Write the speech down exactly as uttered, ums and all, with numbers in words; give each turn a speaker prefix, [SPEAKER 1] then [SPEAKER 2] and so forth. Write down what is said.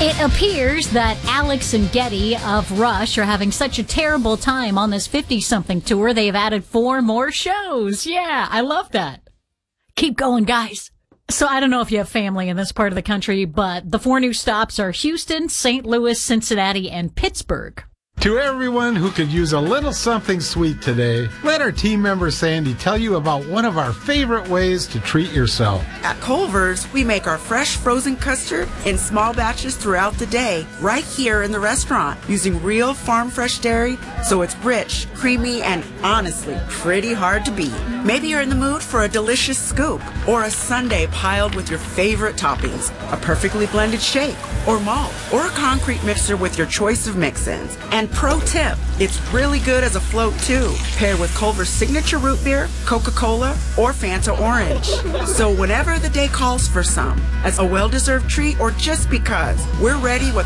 [SPEAKER 1] It appears that Alex and Getty of Rush are having such a terrible time on this fifty-something tour, they've added four more shows. Yeah, I love that. Keep going, guys. So I don't know if you have family in this part of the country, but the four new stops are Houston, Saint Louis, Cincinnati, and Pittsburgh.
[SPEAKER 2] To everyone who could use a little something sweet today, let our team member Sandy tell you about one of our favorite ways to treat yourself.
[SPEAKER 3] At Culver's, we make our fresh frozen custard in small batches throughout the day, right here in the restaurant, using real farm fresh dairy, so it's rich, creamy, and honestly, pretty hard to beat. Maybe you're in the mood for a delicious scoop, or a sundae piled with your favorite toppings, a perfectly blended shake, or malt, or a concrete mixer with your choice of mix-ins. And pro tip, it's really good as a float too, paired with Culver's signature root beer, Coca-Cola, or Fanta Orange. So whenever the day calls for some, as a well-deserved treat or just because, we're ready with